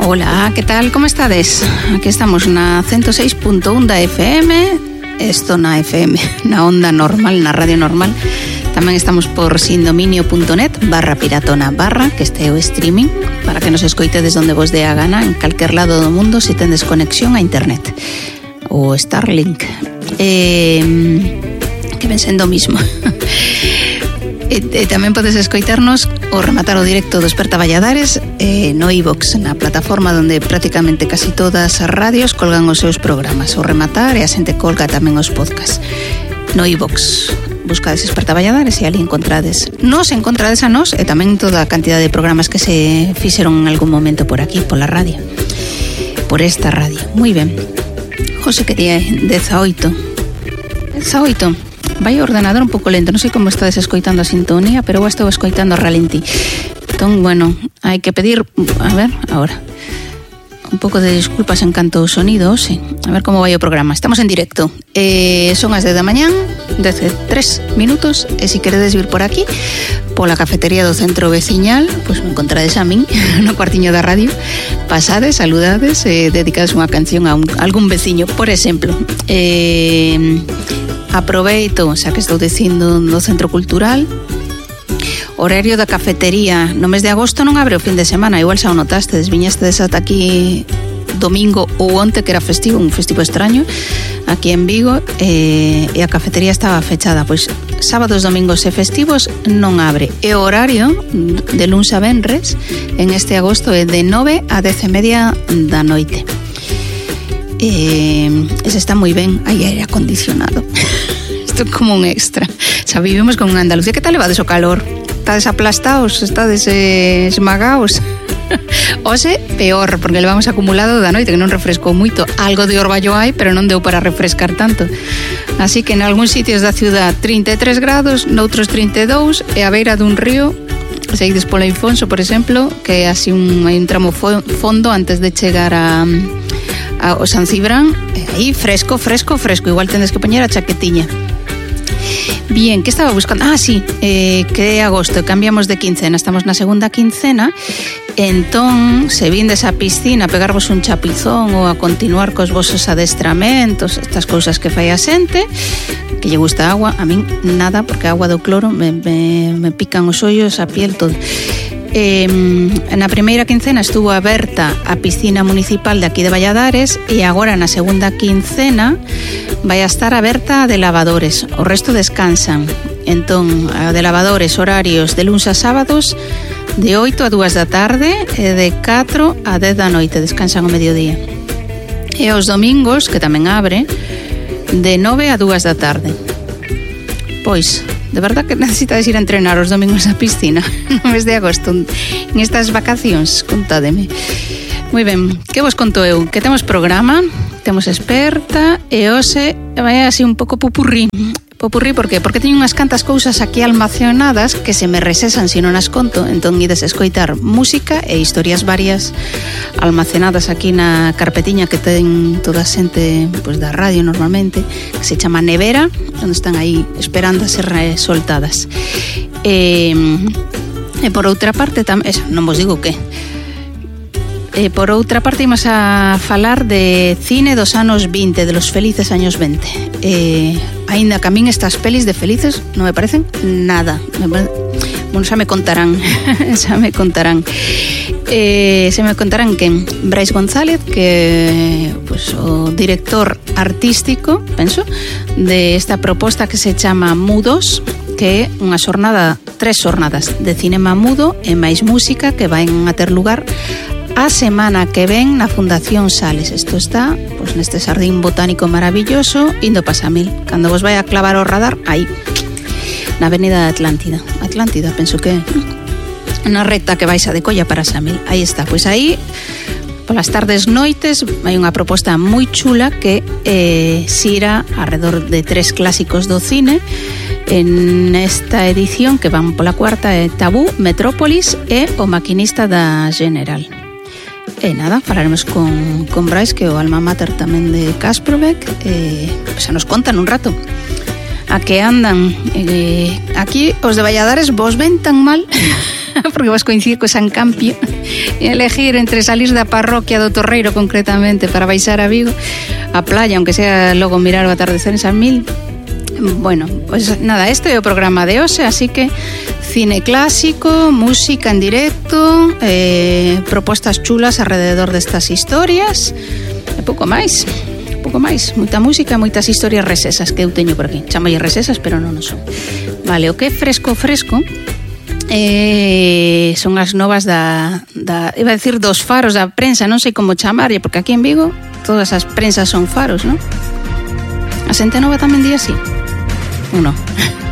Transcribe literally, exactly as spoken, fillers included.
Hola, que tal? Como estades? Aquí estamos na ciento seis punto uno da F M. Esto na F M, na onda normal, na radio normal. Tamén estamos por sindominio.net barra piratona barra, que este é o streaming, para que nos escoitedes donde vos dé a gana, en calquer lado do mundo, se tendes conexión a internet. O Starlink. Eh, que ven sendo o mismo. E, e tamén podes escoitarnos ou rematar o directo dos Esperta Valladares eh, no iVox, na plataforma onde prácticamente casi todas as radios colgan os seus programas. O rematar e a xente colga tamén os podcast. No iVox buscades Esperta Valladares e ali encontrades. Nos encontrades a nos e tamén toda a cantidad de programas que se fixeron en algún momento por aquí, pola radio. Por esta radio. Moi ben. José, que día é? dezaoito. dezaoito. Vai o ordenador un pouco lento, non sei como estades escoitando a sintonía, pero eu estou escoitando a ralentí. Entón, bueno, hai que pedir, a ver, agora, un pouco de disculpas en canto ao sonido, sí. A ver como vai o programa. Estamos en directo. Eh, son as dez da mañán, dez e tres minutos, e se queredes vir por aquí, pola cafetería do centro veciñal, pois me encontrades a min, no cuartiño da radio. Pasades, saludades, e eh, dedicades unha canción a, un, a algún veciño, por exemplo. Eh... Aproveito, xa que estou dicindo no Centro Cultural, horario da cafetería. No mes de agosto non abre o fin de semana, igual xa o notastes, viñestes ata aquí domingo ou onte, que era festivo, un festivo extraño, aquí en Vigo, e, e a cafetería estaba fechada. Pois sábados, domingos e festivos non abre. E o horario de luns a venres en este agosto é de nove a dez e media da noite. Eh, ese está moi ben, hai aire acondicionado. Isto é como un extra. Xa vivimos con unha Andalucía. Que tal levades o calor? Estades aplastados? Estades eh, esmagaos? Ose, peor, porque levamos acumulado da noite, que non refrescou moito. Algo de orballo hai, pero non deu para refrescar tanto. Así que en algúns sitios da ciudad trinta e tres grados, noutros trinta e dous, e a beira dun río, seguides pola Infonso, por exemplo, que é así un, hai un tramo fondo antes de chegar a... o San Cibrán, aí fresco, fresco, fresco. Igual tendes que poñer a chaquetiña. Bien, que estaba buscando? Ah, sí, eh, que é agosto, cambiamos de quincena, estamos na segunda quincena. Entón, se vindes a piscina a pegarvos un chapizón ou a continuar cos vosos adestramentos, estas cousas que fai a xente, que lle gusta a agua, a min nada, porque a agua do cloro me, me, me pican os ollos, a piel, todo. Eh, na primeira quincena estuvo aberta a piscina municipal de aquí de Valladares, e agora na segunda quincena vai a estar aberta a de lavadores. O resto descansan. Entón, a de lavadores, horarios de luns a sábados de oito a dúas da tarde e de catro a dez da noite, descansan o mediodía. E os domingos, que tamén abre, de nove a dúas da tarde. Pois, de verdad que necesitáis ir a entrenar os domingos á piscina no mes de agosto, en estas vacacións, contádeme. Moi ben, que vos conto eu? Que temos programa, temos Esperta, e hoxe vai así un pouco pupurrí. Popurrí, por qué? Porque teño unhas cantas cousas aquí almacenadas que se me resesan se non as conto. Entón ides escoitar música e historias varias almacenadas aquí na carpetiña que ten toda a xente, pois, da radio normalmente, que se chama Nevera, onde están aí esperando a ser soltadas. E, e por outra parte, tam, eso, non vos digo que E por outra parte imos a falar de cine dos anos vinte, de los felices años vinte. Eh, aínda que a min estas pelis de felices non me parecen nada. Me pare... Bueno, xa me contarán, xa me contarán. Eh, se me contarán que Brais González, que pues, o director artístico, penso, de esta proposta que se chama Mudos, que é unha xornada, tres xornadas de cinema mudo e máis música que vai a ter lugar a semana que ven na Fundación Sales. Isto está, pois, neste xardín botánico maravilloso, indo pa Samil. Cando vos vai a clavar o radar, aí, na Avenida Atlántida. Atlántida, penso que na recta que vais a de Colla para Samil. Aí está, pois aí, polas tardes noites, hai unha proposta moi chula que eh, xira alrededor de tres clásicos do cine. En esta edición, que van pola cuarta, é Tabú, Metrópolis e O maquinista da General. E nada, falaremos con, con Brais, que é o alma mater tamén de Kasprobec, e xa nos contan un rato a que andan. E aquí os de Valladares vos ven tan mal porque vas coincidir co San Campio, e elegir entre salir da parroquia do Torreiro concretamente para baixar a Vigo, a playa, aunque sea logo mirar o atardecer en San Mil. Bueno, pues nada, este é o programa de hoxe, así que cine clásico, música en directo, eh, propostas chulas alrededor destas historias e pouco máis, pouco máis, moita música e moitas historias resesas que eu teño por aquí. Chámolle resesas, pero non o son. Vale, o que é fresco fresco eh, son as novas da, da, iba a decir dos faros da prensa, non sei como chamarlle, porque aquí en Vigo todas as prensas son faros, non? A xente nova tamén di así? Ou non?